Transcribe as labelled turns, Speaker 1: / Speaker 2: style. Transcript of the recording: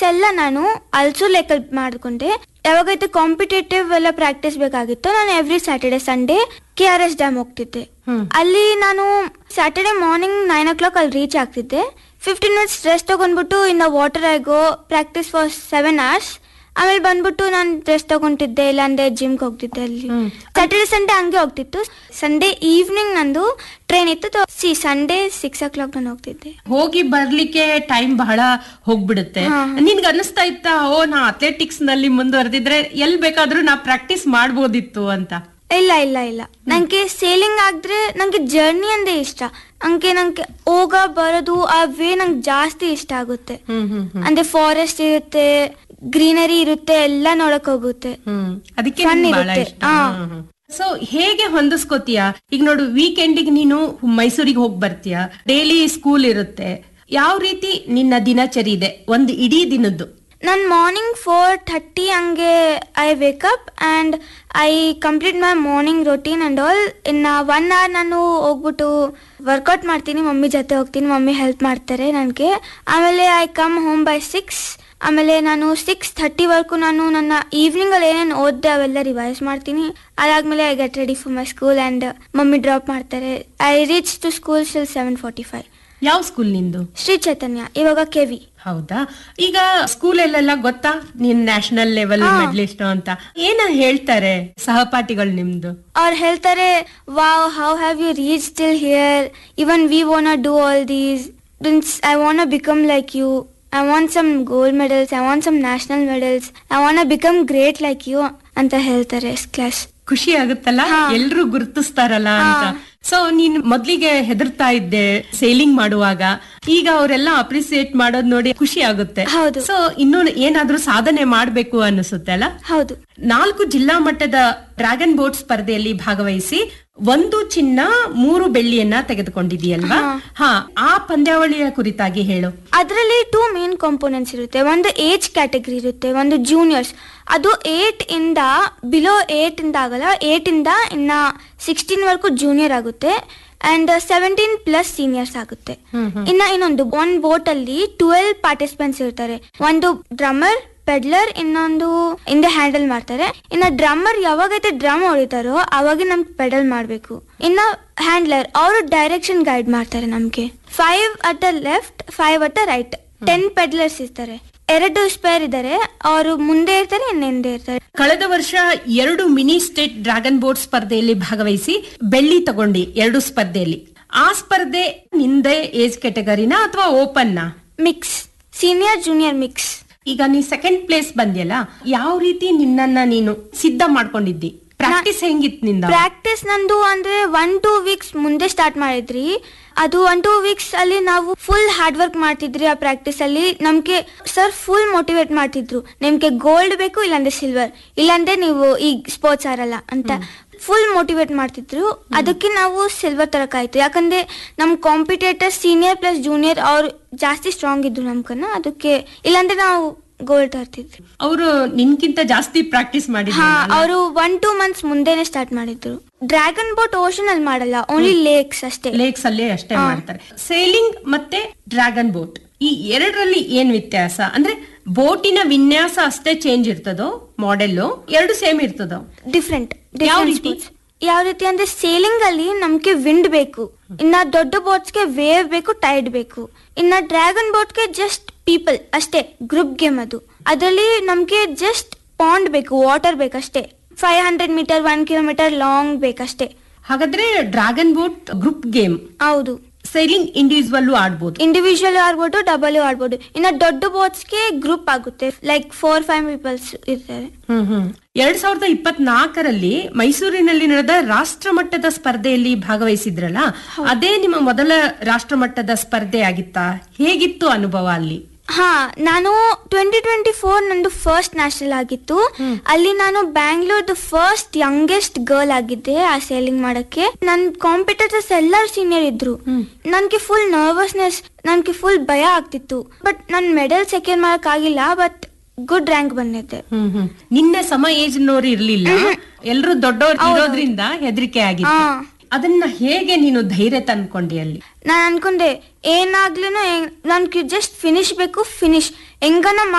Speaker 1: ಎಲ್ಲ ನಾನು ಆಲ್ಸೋ ಲೆಕ್ಕ ಮಾಡ್ಕೊಂಡೆ. ಯಾವಾಗೈತೆ ಕಾಂಪಿಟೇಟಿವ್ ಎಲ್ಲ ಪ್ರಾಕ್ಟೀಸ್ ಬೇಕಾಗಿತ್ತು, ನಾನು every Saturday Sunday KRS dam ಹೋಗ್ತಿದ್ದೆ. ಅಲ್ಲಿ ನಾನು ಸ್ಯಾಟರ್ಡೆ ಮಾರ್ನಿಂಗ್ 9 o'clock ಅಲ್ಲಿ ರೀಚ್ ಆಗ್ತಿದ್ದೆ. 15 minutes ರೆಸ್ಟ್ ತಗೊಂಡ್ಬಿಟ್ಟು in water I go practice for 7 hours. ಆಮೇಲೆ ಬಂದ್ಬಿಟ್ಟು ನಾನು ರೆಸ್ಟ್ ತಗೊಂತಿದ್ದೆ, ಇಲ್ಲಾಂದ್ರೆ ಜಿಮ್ಗೆ ಹೋಗ್ತಿದ್ದೆ. ಅಲ್ಲಿ ಸ್ಯಾಟರ್ಡೆ ಸಂಡೇ ಹಂಗೆ ಹೋಗ್ತಿತ್ತು. ಸಂಡೇ ಈವ್ನಿಂಗ್ ನಂದು ಟ್ರೈನ್ ಇತ್ತು. ಸಂಡೇ 6 o'clock ನಾನು ಹೋಗ್ತಿದ್ದೆ.
Speaker 2: ಹೋಗಿ ಬರ್ಲಿಕ್ಕೆ ಟೈಮ್ ಬಹಳ ಹೋಗ್ಬಿಡುತ್ತೆ. ನಿನ್ಗೆ ಅನಿಸ್ತಾ ಇತ್ತಾ ನಾ ಅಥ್ಲೆಟಿಕ್ಸ್ ನಲ್ಲಿ ಮುಂದುವರೆದಿದ್ರೆ ಎಲ್ ಬೇಕಾದ್ರೂ ನಾ ಪ್ರಾಕ್ಟೀಸ್ ಮಾಡ್ಬೋದಿತ್ತು ಅಂತ?
Speaker 1: ಇಲ್ಲ ಇಲ್ಲ ಇಲ್ಲ, ನಂಗೆ ಸೇಲಿಂಗ್ ಆದ್ರೆ ನಂಗೆ ಜರ್ನಿ ಅಂದ್ರೆ ಇಷ್ಟ. ನಂಗೆ ಹೋಗ ಬರೋದು ಆ ವೇ ನಂಗೆ ಜಾಸ್ತಿ ಇಷ್ಟ ಆಗುತ್ತೆ. ಅಂದ್ರೆ ಫಾರೆಸ್ಟ್ ಇರುತ್ತೆ, ಗ್ರೀನರಿ ಇರುತ್ತೆ, ಎಲ್ಲ ನೋಡಕ್ ಹೋಗುತ್ತೆ,
Speaker 2: ಅದಕ್ಕೆ
Speaker 1: ಫನ್ ಇರುತ್ತೆ.
Speaker 2: ಸೊ ಹೇಗೆ ಹೊಂದಿಸ್ಕೋತೀಯ? ಈಗ ನೋಡು, ವೀಕೆಂಡಿಗೆ ನೀನು ಮೈಸೂರಿಗೆ ಹೋಗಿ ಬರ್ತೀಯ, ಡೈಲಿ ಸ್ಕೂಲ್ ಇರುತ್ತೆ. ಯಾವ ರೀತಿ ನಿನ್ನ ದಿನಚರಿ ಇದೆ ಒಂದು ಇಡೀ ದಿನದ್ದು?
Speaker 1: ನಾನು ಮಾರ್ನಿಂಗ್ 4:30 ಹಂಗೆ I wake up and I complete my morning routine and all. ಇನ್ನ 1 hour ನಾನು ಹೋಗ್ಬಿಟ್ಟು ವರ್ಕೌಟ್ ಮಾಡ್ತೀನಿ, ಮಮ್ಮಿ ಜೊತೆ ಹೋಗ್ತೀನಿ, ಮಮ್ಮಿ ಹೆಲ್ಪ್ ಮಾಡ್ತಾರೆ ನನಗೆ. ಆಮೇಲೆ ಐ ಕಮ್ ಹೋಮ್ ಬೈ 6. ಆಮೇಲೆ ನಾನು 6:30 ವರೆಗೂ ನಾನು ನನ್ನ ಈವ್ನಿಂಗ್ ಅಲ್ಲಿ ಏನೇನು ಓದ್ದೆ ಅವೆಲ್ಲ ರಿವೈಸ್ ಮಾಡ್ತೀನಿ. ಅದಾದ್ಮೇಲೆ I get ready for my school and mummy drop ಮಾಡ್ತಾರೆ. I reach to school still 7:45.
Speaker 2: ಯಾವ ಸ್ಕೂಲ್ ನಿಂದು?
Speaker 1: ಶ್ರೀ ಚೈತನ್ಯ, ಇವಾಗ KV.
Speaker 2: ಹೌದಾ? ಈಗ ಸ್ಕೂಲಲ್ಲೆಲ್ಲ ಗೊತ್ತಾ ನೀನ್ ನ್ಯಾಷನಲ್ ಲೆವೆಲ್ ಮೆಡಲಿಸ್ಟ್ ಅಂತ? ಏನ ಹೇಳ್ತಾರೆ ಸಹಪಾಠಿಗಳು ನಿಮ್ದು?
Speaker 1: ಅವ್ರು ಹೇಳ್ತಾರೆ, wow, how have you reach till here, even we want do all these, I want become like you, I want some gold medals, I want some national medals, I want to become great like you ಅಂತ ಹೇಳ್ತಾರೆ class.
Speaker 2: ಖುಷಿ ಆಗುತ್ತಲ್ಲ, ಎಲ್ರು ಗುರುತಿಸ್ತಾರಲ್ಲ ಅಂತ. So ನೀನ್ ಮೊದ್ಲಿಗೆ ಹೆದರ್ತಾ ಇದ್ದೆ selling ಮಾಡುವಾಗ, ಈಗ ಅವರೆಲ್ಲ ಅಪ್ರಿಸಿಯೇಟ್ ಮಾಡೋದ್ ನೋಡಿ ಖುಷಿ ಆಗುತ್ತೆ. ಸೊ ಇನ್ನು ಏನಾದ್ರೂ ಸಾಧನೆ ಮಾಡ್ಬೇಕು ಅನಿಸುತ್ತೆ ಅಲ್ಲ?
Speaker 1: ಹೌದು.
Speaker 2: 4 ಜಿಲ್ಲಾ ಮಟ್ಟದ ಡ್ರ್ಯಾಗನ್ ಬೋಟ್ ಸ್ಪರ್ಧೆಯಲ್ಲಿ ಭಾಗವಹಿಸಿ 1 ಚಿನ್ನ 3 ಬೆಳ್ಳಿಯನ್ನ ತೆಗೆದುಕೊಂಡಿದೀಯಲ್ವಾ? ಆ ಪಂದ್ಯಾವಳಿಯ ಕುರಿತಾಗಿ ಹೇಳು.
Speaker 1: ಅದರಲ್ಲಿ 2 ಮೇನ್ ಕಾಂಪೋನೆಂಟ್ಸ್ ಇರುತ್ತೆ. ಒಂದು ಏಜ್ ಕ್ಯಾಟಗರಿ ಇರುತ್ತೆ, ಒಂದು ಜೂನಿಯರ್ಸ್. ಅದು 8 ಇಂದ ಬಿಲೋ 8 ಇಂದ ಆಗಲ್ಲ, 8 ಇಂದ ಇನ್ನ 16 ವರೆಗೂ ಜೂನಿಯರ್ ಆಗುತ್ತೆ ಅಂಡ್ 17+ ಸೀನಿಯರ್ಸ್ ಆಗುತ್ತೆ. ಇನ್ನೊಂದು ಒಂದು ಬೋಟ್ ಅಲ್ಲಿ 12 ಪಾರ್ಟಿಸಿಪೆಂಟ್ಸ್ ಇರ್ತಾರೆ. ಒಂದು ಡ್ರಮ್ಮರ್, ಪೆಡ್ಲರ್, ಇನ್ನೊಂದು ಹಿಂದೆ ಹ್ಯಾಂಡಲ್ ಮಾಡ್ತಾರೆ. ಇನ್ನ ಡ್ರಮ್ಮರ್ ಯಾವಾಗೈತೆ ಡ್ರಮ್ ಹೊಡಿತಾರೋ ಅವಾಗ ನಮ್ಗೆ ಪೆಡಲ್ ಮಾಡ್ಬೇಕು. ಇನ್ನ ಹ್ಯಾಂಡ್ಲರ್ ಅವರು ಡೈರೆಕ್ಷನ್ ಗೈಡ್ ಮಾಡ್ತಾರೆ ನಮ್ಗೆ. 5 at the left, 5 at the right. 10 peddlers ಇರ್ತಾರೆ. 2 ಸ್ಪೇರ್ ಇದ್ದಾರೆ, ಅವರು ಮುಂದೆ ಇರ್ತಾರೆ, ಹಿಂದೆ ಇರ್ತಾರೆ.
Speaker 2: ಕಳೆದ ವರ್ಷ 2 ಮಿನಿ ಸ್ಟೇಟ್ ಡ್ರ್ಯಾಗನ್ ಬೋಟ್ ಸ್ಪರ್ಧೆಯಲ್ಲಿ ಭಾಗವಹಿಸಿ ಬೆಳ್ಳಿ ತಗೊಂಡಿ 2 ಸ್ಪರ್ಧೆಯಲ್ಲಿ. ಆ ಸ್ಪರ್ಧೆ ನಿಂದೆ ಏಜ್ ಕ್ಯಾಟಗರಿನ ಅಥವಾ ಓಪನ್ ನಾ?
Speaker 1: Mix, senior junior mix.
Speaker 2: ಈಗ ನೀ 2nd ಪ್ಲೇಸ್ ಬಂದ್ಯಲ್ಲ, ಯಾವ ರೀತಿ ನಿನ್ನನ್ನ ನೀನು ಸಿದ್ಧ ಮಾಡ್ಕೊಂಡಿದ್ದಿ? ಪ್ರಾಕ್ಟೀಸ್ ಹೆಂಗಿತ್ತು ನಿಂದ?
Speaker 1: ಪ್ರಾಕ್ಟೀಸ್ ನಂದು ಅಂದ್ರೆ 1-2 weeks ಮುಂದೆ ಸ್ಟಾರ್ಟ್ ಮಾಡಿದ್ರಿ. ಅದು 1-2 weeks ಅಲ್ಲಿ ನಾವು ಫುಲ್ ಹಾರ್ಡ್ ವರ್ಕ್ ಮಾಡ್ತಿದ್ರಿ. ಆ ಪ್ರಾಕ್ಟೀಸ್ ಅಲ್ಲಿ ನಮ್ಗೆ ಸರ್ ಫುಲ್ ಮೋಟಿವೇಟ್ ಮಾಡ್ತಿದ್ರು, ನಿಮ್ಗೆ ಗೋಲ್ಡ್ ಬೇಕು, ಇಲ್ಲಾಂದ್ರೆ ಸಿಲ್ವರ್, ಇಲ್ಲಾಂದ್ರೆ ನೀವು ಈ ಸ್ಪೋರ್ಟ್ಸ್ ಆರಲ್ಲ ಅಂತ ಫುಲ್ ಮೋಟಿವೇಟ್ ಮಾಡ್ತಿದ್ರು. ಅದಕ್ಕೆ ನಾವು ಸಿಲ್ವರ್ ತರಕಾಯ್ತು, ಯಾಕಂದ್ರೆ ನಮ್ ಕಾಂಪಿಟೇಟರ್ ಸೀನಿಯರ್ ಪ್ಲಸ್ ಜೂನಿಯರ್ ಅವ್ರು ಜಾಸ್ತಿ ಸ್ಟ್ರಾಂಗ್ ಇದ್ರು ನಮ್ಕನ್ನ. ಅದಕ್ಕೆ ಇಲ್ಲಾಂದ್ರೆ ನಾವು ಗೋಲ್ಡ್ ತರ್ತಿದ್ರು.
Speaker 2: ಅವರು ನಿನ್ಕಿಂತ ಜಾಸ್ತಿ ಪ್ರಾಕ್ಟೀಸ್ ಮಾಡಿದ್ರು.
Speaker 1: ಅವರು 1-2 months ಮುಂದೆನೆ ಸ್ಟಾರ್ಟ್ ಮಾಡಿದ್ರು. ಡ್ರ್ಯಾಗನ್ ಬೋಟ್ ಓಷನ್ ಅಲ್ಲಿ ಮಾಡಲ್ಲ, ಓನ್ಲಿ ಲೇಕ್ಸ್ ಅಷ್ಟೇ.
Speaker 2: ಲೇಕ್ಸ್ ಅಲ್ಲೇ ಅಷ್ಟೇ ಮಾಡ್ತಾರೆ. ಸೇಲಿಂಗ್ ಮತ್ತೆ ಡ್ರ್ಯಾಗನ್ ಬೋಟ್ ಈ ಎರಡರಲ್ಲಿ ಏನ್ ವ್ಯತ್ಯಾಸ? ಅಂದ್ರೆ ಬೋಟಿನ ವಿನ್ಯಾಸ ಅಷ್ಟೇ ಚೇಂಜ್ ಇರ್ತದೋ, ಮಾಡೆಲ್ 2 ಸೇಮ್ ಇರ್ತದೋ?
Speaker 1: ಡಿಫ್ರೆಂಟ್. ಯಾವ ರೀತಿ ಅಂದ್ರೆ ಸೇಲಿಂಗ್ ಅಲ್ಲಿ ನಮ್ಗೆ ವಿಂಡ್ ಬೇಕು, ಇನ್ನ ದೊಡ್ಡ ಬೋಟ್ಸ್ಗೆ ವೇವ್ ಬೇಕು, ಟೈಡ್ ಬೇಕು. ಇನ್ನ ಡ್ರ್ಯಾಗನ್ ಬೋಟ್ಗೆ ಜಸ್ಟ್ ಪೀಪಲ್ ಅಷ್ಟೇ, ಗ್ರೂಪ್ ಗೇಮ್ ಅದು. ಅದರಲ್ಲಿ ನಮ್ಗೆ ಜಸ್ಟ್ ಪಾಂಡ್ ಬೇಕು, ವಾಟರ್ ಬೇಕಷ್ಟೇ. 500 meter 1 kilometer long ಬೇಕಷ್ಟೇ.
Speaker 2: ಹಾಗಾದ್ರೆ ಡ್ರ್ಯಾಗನ್ ಬೋಟ್ ಗ್ರೂಪ್ ಗೇಮ್.
Speaker 1: ಹೌದು.
Speaker 2: ಸೈಲಿಂಗ್ ಇಂಡಿವಿಜುವಲ್ ಆಡ್ಬೋದು,
Speaker 1: ಇಂಡಿವಿಜುವಲ್ ಆಡ್ಬೋದು, ಡಬಲ್ ಆಡ್ಬೋದು. ಇನ್ನ ದೊಡ್ಡ ಬೋಟ್ಸ್ಗೆ ಗ್ರೂಪ್ ಆಗುತ್ತೆ, ಲೈಕ್ 4-5 ಪೀಪಲ್ಸ್ ಇರ್ತಾರೆ.
Speaker 2: 2024ರಲ್ಲಿ ಮೈಸೂರಿನಲ್ಲಿ ನಡೆದ ರಾಷ್ಟ್ರ ಮಟ್ಟದ ಸ್ಪರ್ಧೆಯಲ್ಲಿ ಭಾಗವಹಿಸಿದ್ರಲ್ಲ, ಅದೇ ನಿಮ್ಮ ಮೊದಲ ರಾಷ್ಟ್ರ ಮಟ್ಟದ ಸ್ಪರ್ಧೆ ಆಗಿತ್ತಾ? ಹೇಗಿತ್ತು ಅನುಭವ ಅಲ್ಲಿ?
Speaker 1: ನಾನು 2024 ನಂದು ಫಸ್ಟ್ ನ್ಯಾಷನಲ್ ಆಗಿತ್ತು. ಅಲ್ಲಿ ನಾನು ಬ್ಯಾಂಗ್ಳೂರ್ದು ಫಸ್ಟ್ ಯಂಗೆಸ್ಟ್ ಗರ್ಲ್ ಆಗಿದ್ದೆ ಆ ಸೇಲಿಂಗ್ ಮಾಡಕ್ಕೆ. ನನ್ ಕಾಂಪಿಟೇಟರ್ಸ್ ಎಲ್ಲರೂ ಸೀನಿಯರ್ ಇದ್ರು. ನನ್ಗೆ ಫುಲ್ ನರ್ವಸ್ನೆಸ್, ನನ್ಗೆ ಫುಲ್ ಭಯ ಆಗ್ತಿತ್ತು. ಬಟ್ ನನ್ ಮೆಡಲ್ ಸೆಕ್ಯೂರ್ ಮಾಡಕ್ ಆಗಿಲ್ಲ, ಬಟ್ ಗುಡ್ ರ್ಯಾಂಕ್ ಬಂದಿದ್ದೆ.
Speaker 2: ನಿನ್ನೆ ಸಮ ಏಜ್ ನೋರು ಇರ್ಲಿಲ್ಲ, ಎಲ್ರು ದೊಡ್ಡವ್ರು ಇರೋದ್ರಿಂದ ಹೆದರಿಕೆ ಆಗಿತ್ತು. ಅದನ್ನ ಹೇಗೆ ನೀನು ಧೈರ್ಯ ತಂದ್ಕೊಂಡಿ ಅಲ್ಲಿ?
Speaker 1: ನಾನು ಅನ್ಕೊಂಡೆ ಏನಾಗ್ಲೂ ನನ್ಗೆ ಜಸ್ಟ್ ಫಿನಿಶ್ ಬೇಕು, ಫಿನಿಶ್ ಹೆಂಗನ